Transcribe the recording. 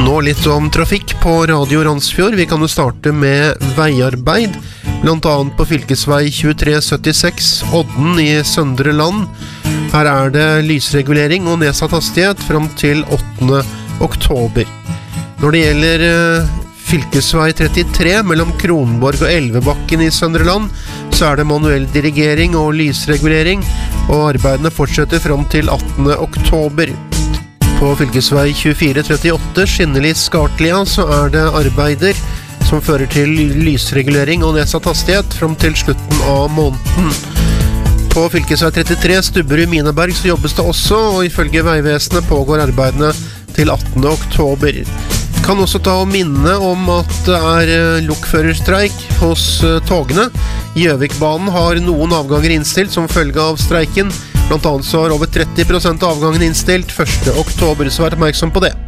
Nå litt om trafikk på Radio Randsfjord. Vi kan jo starte med veiarbeid, blant annet på fylkesvei 2376 Odden i Søndre Land. Her er det lysregulering og nedsatt hastighet frem til 8. oktober. Når det gjelder fylkesvei 33 mellom Kronborg og Elvebakken i Søndre Land, så er det manuell dirigering og lysregulering, og arbeidene fortsetter frem til 18. oktober. På fylkesvei 2438 Skinneli-Skartlia så er det arbeider som fører til lysregulering og nedsatt hastighet frem til slutten av måneden. På fylkesvei 33 Stubberud-Mineberg så jobbes det også, og ifølge Veivesenet pågår arbeidene til 18. oktober. Kan også ta og minne om at det er lokførerstreik hos togene. Gjøvikbanen har noen avganger innstilt som følge av streiken. Blant annet så har over 30% av avgangen innstilt 1. oktober, så vær oppmerksom på det.